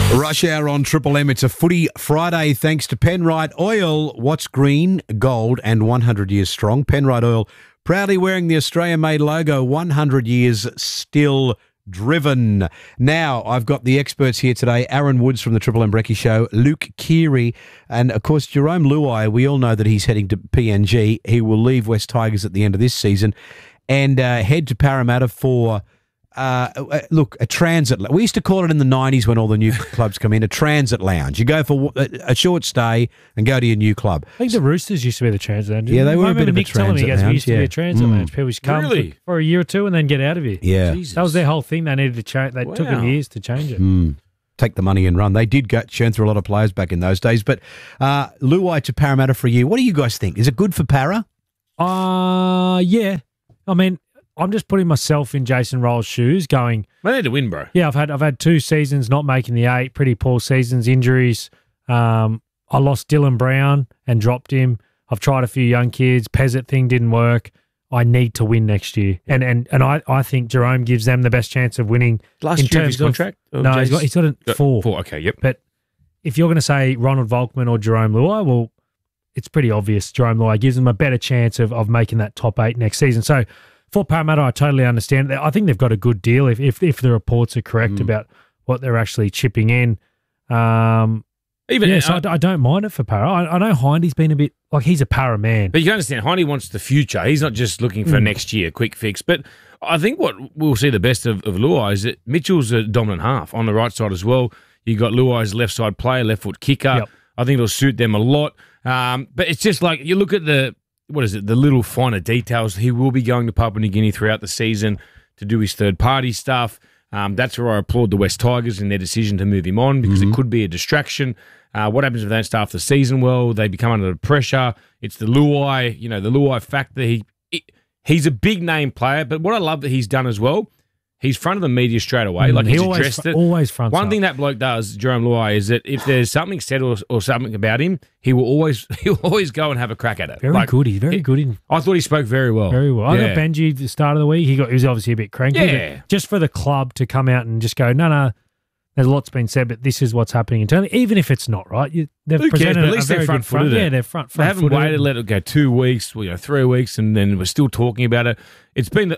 Rush Hour on Triple M. It's a footy Friday thanks to Penrite Oil. What's green, gold and 100 years strong? Penrite Oil proudly wearing the Australian-made logo, 100 years still driven. Now, I've got the experts here today, Aaron Woods from the Triple M Brekkie Show, Luke Keary, and, of course, Jarome Luai. We all know that he's heading to PNG. He will leave West Tigers at the end of this season and head to Parramatta for... a transit. We used to call it in the 90s when all the new clubs come in, a transit lounge. You go for a short stay and go to your new club. I think the Roosters used to be the transit lounge. Yeah, they were a bit of a transit lounge. We used to be a transit lounge. People used to come for a year or two and then get out of here. Yeah. Jesus. That was their whole thing. They needed to change. They took them years to change it. Take the money and run. They did churn through a lot of players back in those days. But Luai to Parramatta for a year. What do you guys think? Is it good for Para? Yeah. I mean, I'm just putting myself in Jason Roll's shoes going... They need to win, bro. Yeah, I've had 2 seasons not making the 8, pretty poor seasons, injuries. I lost Dylan Brown and dropped him. I've tried a few young kids. Pezzett thing didn't work. I need to win next year. And I think Jarome gives them the best chance of winning. Last year of his contract? No, he's got a 4. 4, okay, yep. But if you're going to say Ronald Volkman or Jarome Luai, well, it's pretty obvious Jarome Luai gives them a better chance of making that top 8 next season. So... For Parramatta, I totally understand. I think they've got a good deal if the reports are correct about what they're actually chipping in. I don't mind it for Para. I know Hindy's been a bit like he's a Para man. But you can understand, Hindy wants the future. He's not just looking for next year, quick fix. But I think what we'll see the best of Luai is that Mitchell's a dominant half on the right side as well. You got Luai's left side player, left foot kicker. Yep. I think it'll suit them a lot. But it's just like you look at the little finer details. He will be going to Papua New Guinea throughout the season to do his third-party stuff. That's where I applaud the West Tigers in their decision to move him on because it could be a distraction. What happens if they don't start the season well? They become under pressure. It's the Luai factor. He's a big-name player, but what I love that he's done as well, he's fronted the media straight away. He's addressed it. Always fronts One thing that bloke does, Jarome Luai, is that if there's something said or something about him, he'll always go and have a crack at it. Very good. He's very good. I thought he spoke very well. Very well. I got Benji at the start of the week. He was obviously a bit cranky. Yeah. Just for the club to come out and just go, no, there's a lot's been said, but this is what's happening internally. Even if it's not right, they've presented at least they're front-footed. Yeah, they're front. They haven't waited, let it go 2 weeks, 3 weeks, and then we're still talking about it. It's been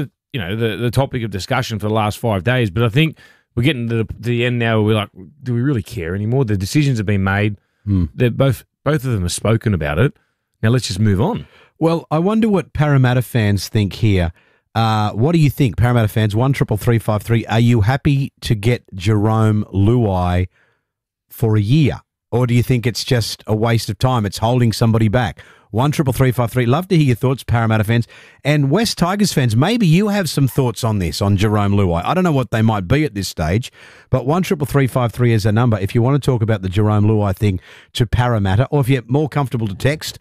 the topic of discussion for the last 5 days, but I think we're getting to the end now where we're like, do we really care anymore? The decisions have been made. They're both of them have spoken about it. Now let's just move on. Well, I wonder what Parramatta fans think here. What do you think, Parramatta fans? 133353. Are you happy to get Jarome Luai for a year? Or do you think it's just a waste of time? It's holding somebody back. 133353. Love to hear your thoughts, Parramatta fans. And West Tigers fans, maybe you have some thoughts on this, on Jarome Luai. I don't know what they might be at this stage, but 133353 is a number. If you want to talk about the Jarome Luai thing to Parramatta, or if you're more comfortable to text,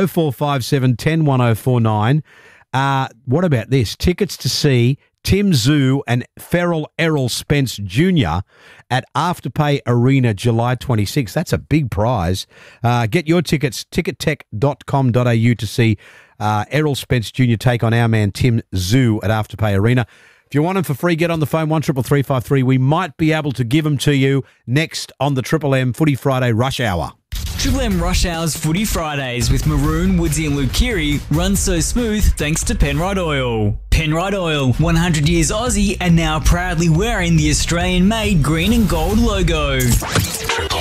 0457 10 1049. What about this? Tickets to see Tim Zoo and Errol Spence Jr. at Afterpay Arena July 26th. That's a big prize. Get your tickets, tickettech.com.au to see Errol Spence Jr. take on our man Tim Zoo at Afterpay Arena. If you want them for free, get on the phone, 133353. We might be able to give them to you next on the Triple M Footy Friday Rush Hour. Triple M Rush Hour's Footy Fridays with Maroon, Woodsy and Luke Keary runs so smooth thanks to Penrite Oil. Penrite Oil, 100 years Aussie and now proudly wearing the Australian-made green and gold logo. Triple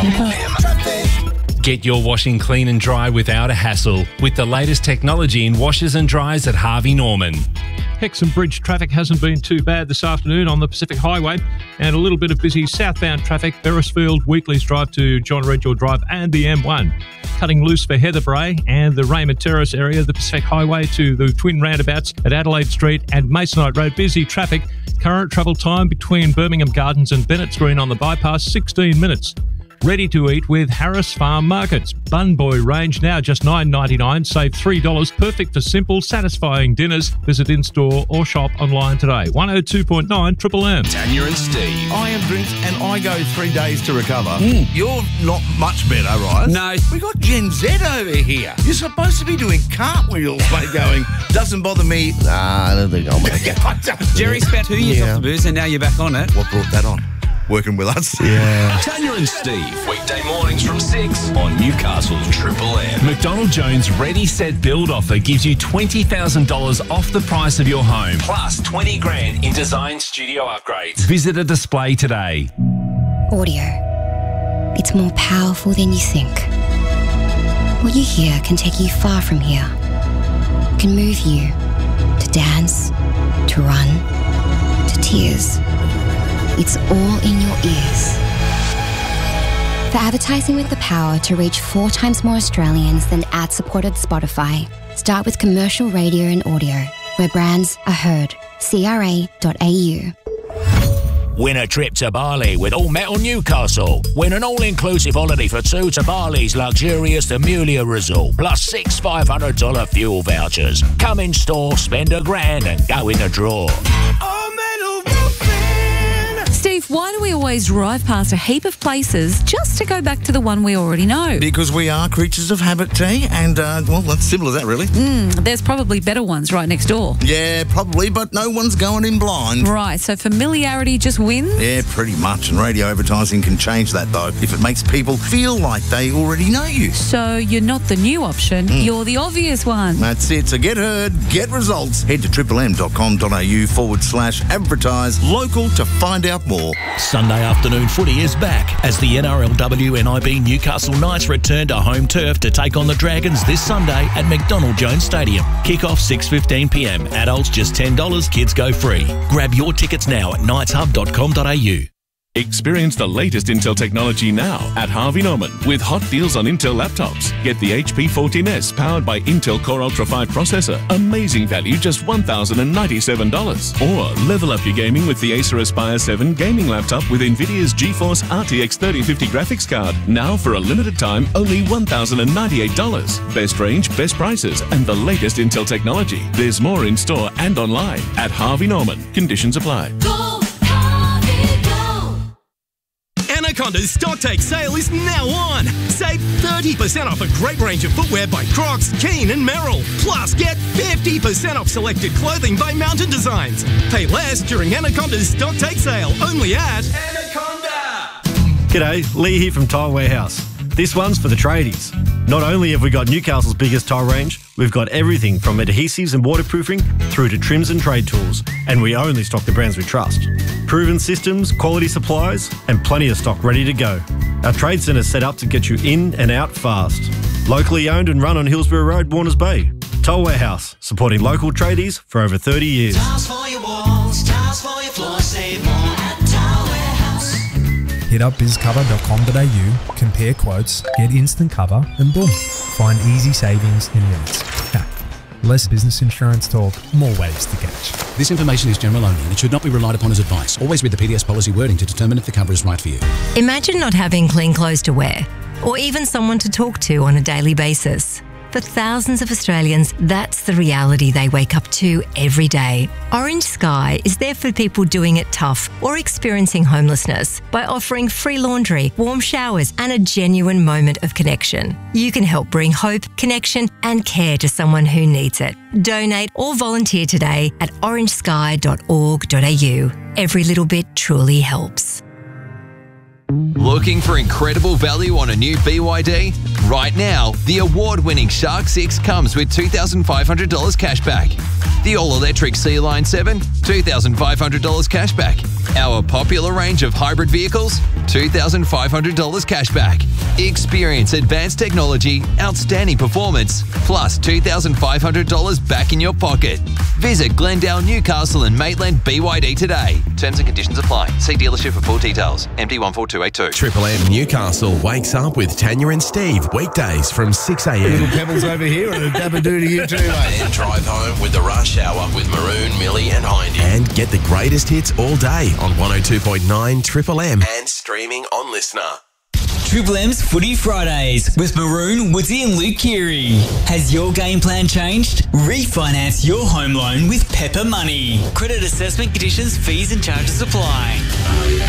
M. Get your washing clean and dry without a hassle with the latest technology in washers and dryers at Harvey Norman. Hexham Bridge traffic hasn't been too bad this afternoon on the Pacific Highway, and a little bit of busy southbound traffic, Beresfield, Weekleys Drive to John Redjaw Drive and the M1. Cutting loose for Heather Bray and the Raymond Terrace area, the Pacific Highway to the twin roundabouts at Adelaide Street and Masonite Road. Busy traffic. Current travel time between Birmingham Gardens and Bennetts Green on the bypass, 16 minutes. Ready to eat with Harris Farm Markets. Bun Boy range now just $9.99, save $3. Perfect for simple, satisfying dinners. Visit in-store or shop online today. 102.9 Triple M. Tanya and Steve. I am drinks and I go 3 days to recover. You're not much better, right? No. We got Gen Z over here. You're supposed to be doing cartwheels, mate, going, doesn't bother me. Nah, I don't think I'll make it. Jerry spent 2 years off the booze and now you're back on it. What brought that on? working with us. Yeah. Tanya and Steve, weekday mornings from 6 on Newcastle's Triple M. McDonald Jones Ready Set Build offer gives you $20,000 off the price of your home, plus 20 grand in design studio upgrades. Visit a display today. Audio. It's more powerful than you think. What you hear can take you far from here. It can move you to dance, to run, to tears. It's all in your ears. For advertising with the power to reach 4 times more Australians than ad-supported Spotify, start with commercial radio and audio, where brands are heard. CRA.au. Win a trip to Bali with All Metal Newcastle. Win an all-inclusive holiday for 2 to Bali's luxurious Amelia Resort, plus 6 $500 fuel vouchers. Come in store, spend $1,000 and go in the draw. Steve, why do we always drive past a heap of places just to go back to the one we already know? Because we are creatures of habit, T, and, well, that's simple as that, really. There's probably better ones right next door. Yeah, probably, but no one's going in blind. Right, so familiarity just wins? Yeah, pretty much, and radio advertising can change that, though, if it makes people feel like they already know you. So you're not the new option, you're the obvious one. That's it, so get heard, get results. Head to triplem.com.au/advertise local to find out more. Sunday afternoon footy is back as the NRLW NIB Newcastle Knights return to home turf to take on the Dragons this Sunday at McDonald Jones Stadium. Kick-off 6:15 p.m. Adults just $10, kids go free. Grab your tickets now at knightshub.com.au. Experience the latest Intel technology now at Harvey Norman with hot deals on Intel laptops. Get the HP 14S powered by Intel Core Ultra 5 processor. Amazing value, just $1,097. Or level up your gaming with the Acer Aspire 7 gaming laptop with NVIDIA's GeForce RTX 3050 graphics card. Now for a limited time, only $1,098. Best range, best prices, and the latest Intel technology. There's more in store and online at Harvey Norman. Conditions apply. Anaconda's Stocktake sale is now on. Save 30% off a great range of footwear by Crocs, Keen and Merrell. Plus, get 50% off selected clothing by Mountain Designs. Pay less during Anaconda's Stocktake sale, only at Anaconda. G'day, Lee here from Tyre Warehouse. This one's for the tradies. Not only have we got Newcastle's biggest tire range, we've got everything from adhesives and waterproofing through to trims and trade tools, and we only stock the brands we trust. Proven systems, quality supplies, and plenty of stock ready to go. Our trade centre's set up to get you in and out fast. Locally owned and run on Hillsborough Road, Warners Bay. Tyre Warehouse, supporting local tradies for over 30 years. Tiles for your walls, tiles for your floor, save more at Tyre Warehouse. Hit up bizcover.com.au, compare quotes, get instant cover, and boom, find easy savings in minutes. Less business insurance talk, more waves to catch. This information is general only and it should not be relied upon as advice. Always read the PDS policy wording to determine if the cover is right for you. Imagine not having clean clothes to wear, or even someone to talk to on a daily basis. For thousands of Australians, that's the reality they wake up to every day. Orange Sky is there for people doing it tough or experiencing homelessness by offering free laundry, warm showers, and a genuine moment of connection. You can help bring hope, connection, and care to someone who needs it. Donate or volunteer today at orangesky.org.au. Every little bit truly helps. Looking for incredible value on a new BYD? Right now, the award-winning Shark 6 comes with $2,500 cash back. The all-electric Sea-Line 7, $2,500 cash back. Our popular range of hybrid vehicles, $2,500 cash back. Experience advanced technology, outstanding performance, plus $2,500 back in your pocket. Visit Glendale, Newcastle and Maitland BYD today. Terms and conditions apply. See dealership for full details. MD14282. Triple M Newcastle wakes up with Tanya and Steve weekdays from 6 a.m. Little pebbles over here and a dabba doo to you too, mate. And drive home with the Rush Hour with Maroon, Millie and Hindy. And get the greatest hits all day on 102.9 Triple M and streaming on Listener. Triple M's Footy Fridays with Maroon, Woodsy and Luke Keary. Has your game plan changed? Refinance your home loan with Pepper Money. Credit assessment conditions, fees and charges apply.